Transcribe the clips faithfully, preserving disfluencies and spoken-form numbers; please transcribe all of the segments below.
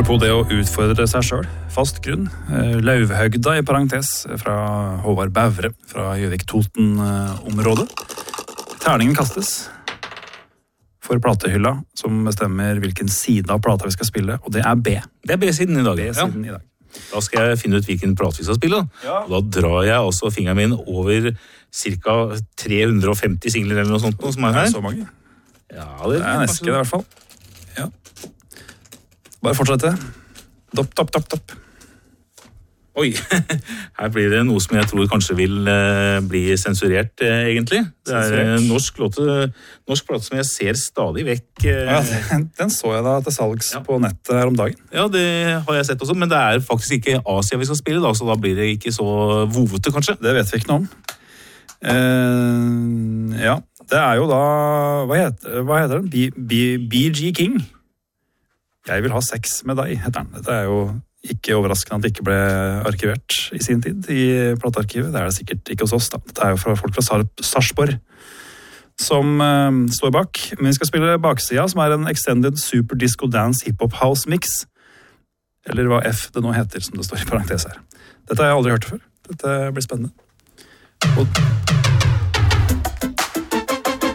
Apropos det å utfordre seg selv, fast grunn. Lauvhøgda i parentes fra Håvard Bævre fra Gjøvik-Toten-området. Terningen kastes for platehylla, som bestemmer hvilken side av plata vi skal spille, og det er B. Det er B-siden i dag. B-siden i dag. Da skal jeg finne ut hvilken plate vi skal spille. Ja. Og da drar jeg også fingeren min over cirka tre hundre og femti singler eller noe sånt som er Det her. er så mange. Ja, det, Det er nesten det i hvert fall. Ja. Bare fortsette. Dopp, dopp, dopp, dopp. Oi, her blir det noe som jeg tror kanskje vil eh, bli sensurert, eh, egentlig. Det er en norsk låte, norsk plate som jeg ser stadig vekk. Eh, Ja, den, den så jeg da til salgs Ja. på nettet her om dagen. ja, det har jeg sett også, men det er faktisk ikke Asia vi skal spille da, så da blir det ikke så vovete, kanskje. Det vet vi ikke noe om. Eh, ja, det er jo da, hva heter, hva heter den? B, B, B G King. Jeg vil ha sex med deg, heter den. Dette er jo ikke overraskende at det ikke ble arkivert i sin tid i platearkivet. Det er det sikkert ikke hos oss da. Dette er jo fra folk fra Sar- Sarpsborg som eh, står bak. Men vi skal spille baksida, som er en Extended Super Disco Dance Hip Hop House Mix. Eller hva F det nå heter, som det står i parentes her. Dette har jeg aldri hørt før. Dette blir spennende. Og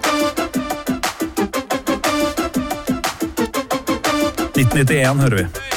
nitten nittien hører vi.